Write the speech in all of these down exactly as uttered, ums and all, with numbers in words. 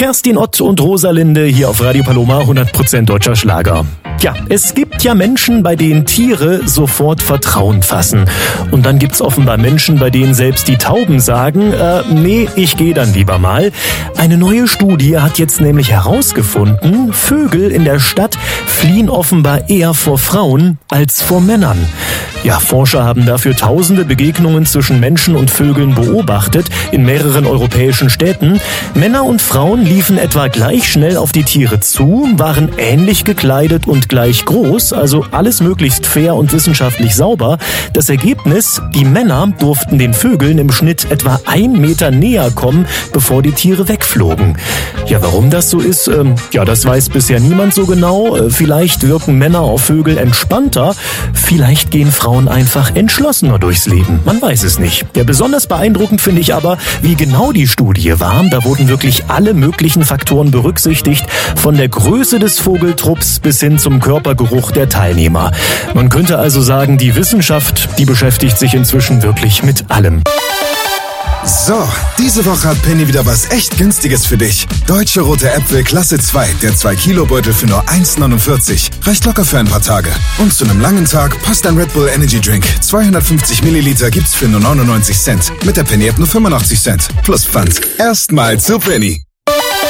Kerstin Ott und Rosalinde hier auf Radio Paloma, hundert Prozent deutscher Schlager. Ja, es gibt ja Menschen, bei denen Tiere sofort Vertrauen fassen. Und dann gibt's offenbar Menschen, bei denen selbst die Tauben sagen, äh, nee, ich gehe dann lieber mal. Eine neue Studie hat jetzt nämlich herausgefunden, Vögel in der Stadt fliehen offenbar eher vor Frauen als vor Männern. Ja, Forscher haben dafür tausende Begegnungen zwischen Menschen und Vögeln beobachtet in mehreren europäischen Städten. Männer und Frauen liefen etwa gleich schnell auf die Tiere zu, waren ähnlich gekleidet und gleich groß, also alles möglichst fair und wissenschaftlich sauber. Das Ergebnis, die Männer durften den Vögeln im Schnitt etwa ein Meter näher kommen, bevor die Tiere wegflogen. Ja, warum das so ist, ähm, ja, das weiß bisher niemand so genau. Äh, vielleicht wirken Männer auf Vögel entspannter, vielleicht gehen Frauen einfach entschlossener durchs Leben. Man weiß es nicht. Ja, besonders beeindruckend finde ich aber, wie genau die Studie war. Da wurden wirklich alle möglichen Faktoren berücksichtigt, von der Größe des Vogeltrupps bis hin zum Körpergeruch der Teilnehmer. Man könnte also sagen, die Wissenschaft, die beschäftigt sich inzwischen wirklich mit allem. So, diese Woche hat Penny wieder was echt Günstiges für dich. Deutsche Rote Äpfel Klasse zwei, der zwei Kilo Beutel für nur eins neunundvierzig. Reicht locker für ein paar Tage. Und zu einem langen Tag passt ein Red Bull Energy Drink. zweihundertfünfzig Milliliter gibt's für nur neunundneunzig Cent. Mit der Penny App nur fünfundachtzig Cent. Plus Pfand. Erstmal zu Penny.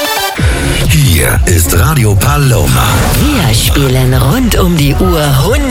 Hier ist Radio Paloma. Wir spielen rund um die Uhr hundert